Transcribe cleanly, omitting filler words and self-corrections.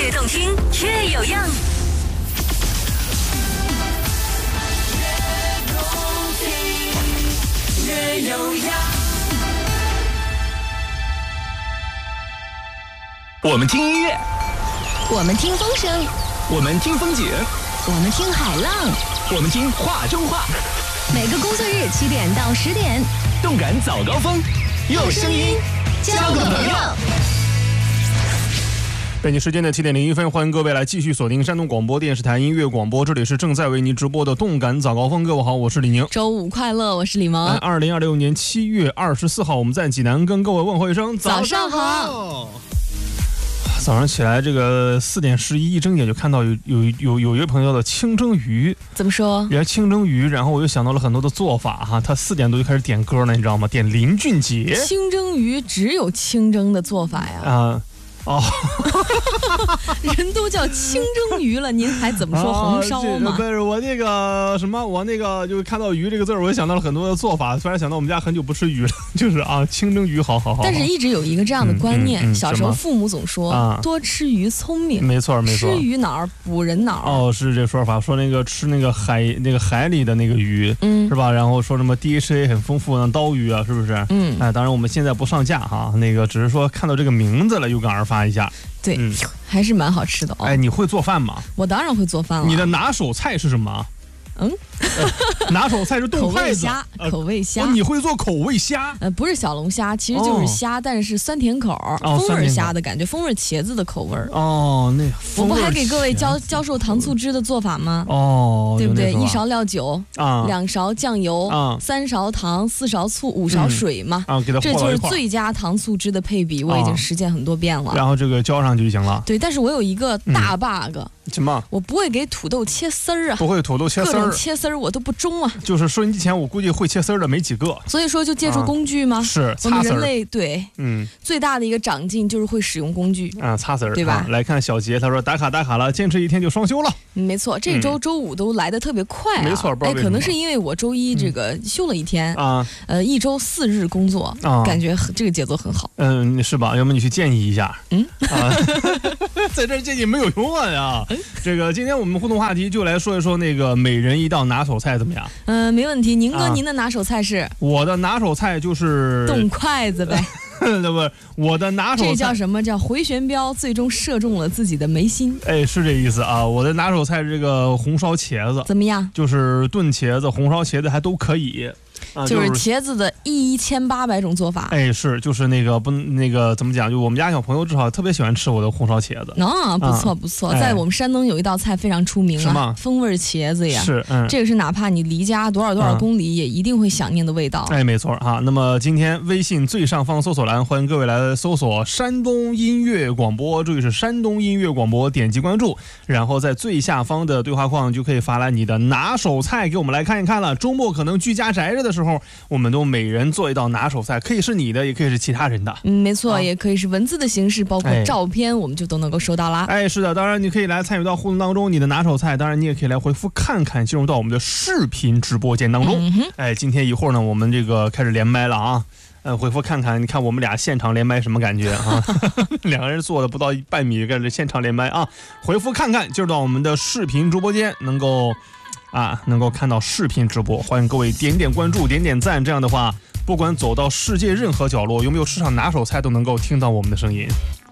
越动听越有样。越动听越有样。 我们听音乐， 我们听风声， 我们听风景， 我们听海浪， 我们听话中话。 每个工作日7点到10点， 动感早高峰，用声音交个朋友。 北京时间的7点01分，欢迎各位来继续锁定山东广播电视台音乐广播，这里是正在为您直播的动感早高峰。各位好，我是李宁。 周五快乐，我是李萌。 2026年7月24号，我们在济南跟各位问候一声早上好。 早上起来这个4点11一睁眼就看到有一位朋友的清蒸鱼。 怎么说？ 也是清蒸鱼，然后我又想到了很多的做法哈。他4点多就开始点歌了，你知道吗？点林俊杰。 清蒸鱼只有清蒸的做法呀。人都叫清蒸鱼了，您还怎么说红烧吗？ 不是我那个什么，我那个就看到鱼这个字儿，我就想到了很多的做法。突然想到我们家很久不吃鱼了，就是清蒸鱼，好。 但是一直有一个这样的观念，小时候父母总说多吃鱼聪明， 没错， 吃鱼脑补人脑。 是这说法，说那个吃那个海里的那个鱼，是吧？然后说什么 DHA 很丰富的刀鱼啊，是不是？当然我们现在不上架哈，那个只是说看到这个名字了，有感而发一下。 对，还是蛮好吃的哦。 你会做饭吗？ 我当然会做饭了。 你的拿手菜是什么？拿手菜是冻筷子。 口味虾。 你会做口味虾？ 不是小龙虾，其实就是虾，但是酸甜口，风味虾的感觉，风味茄子的口味。 那我不还给各位教授糖醋汁的做法吗？对不对？1勺料酒，2勺酱油，3勺糖，4勺醋，5勺水嘛。这就是最佳糖醋汁的配比，我已经实践很多遍了。 然后这个浇上去就行了。 对，但是我有一个大 bug。 什么？ 我不会给土豆切丝儿啊！ 不会土豆切丝儿， 各种切丝儿我都不中啊。 就是收音机前，我估计会切丝儿的没几个。 所以说就借助工具吗？ 是， 我们人类最大的一个长进就是会使用工具擦丝儿， 对吧？ 来看小杰，他说打卡了，坚持1天就双休了。 没错，这周周五都来得特别快没错， 可能是因为我周一这个休了1天1周4日工作感觉这个节奏很好。 是吧？要么你去建议一下。在这儿建议没有用呀。这个今天我们互动话题就来说一说那个每人一道拿手菜怎么样？ 没问题。宁哥，您的拿手菜是？ 我的拿手菜就是冻筷子呗。 那不，我的拿手菜这叫什么？叫回旋镖，最终射中了自己的眉心。 是这意思啊。我的拿手菜是这个红烧茄子， 怎么样？就是炖茄子、红烧茄子还都可以。 就是茄子的1800种做法。 就是那个怎么讲？就我们家小朋友至少特别喜欢吃我的红烧茄子。 不错。在我们山东有一道菜非常出名啊，风味茄子呀。这个是哪怕你离家多少公里，也一定会想念的味道。 没错哈。那么今天微信最上方搜索栏，欢迎各位来搜索山东音乐广播，注意是山东音乐广播，点击关注，然后在最下方的对话框就可以发来你的拿手菜给我们来看一看了。周末可能居家宅着的时候，我们都每人做一道拿手菜，可以是你的，也可以是其他人的。 没错，也可以是文字的形式，包括照片，我们就都能够收到啦。 是的，当然你可以来参与到互动当中，你的拿手菜，当然你也可以来回复看看，进入到我们的视频直播间当中。今天一会儿呢，我们这个开始连麦了啊。回复看看，你看我们俩现场连麦什么感觉啊？2个人坐的不到半米，开始现场连麦啊！回复看看，进入到我们的视频直播间，能够看到视频直播，欢迎各位点关注，点赞，这样的话，不管走到世界任何角落，有没有市场拿手菜，都能够听到我们的声音。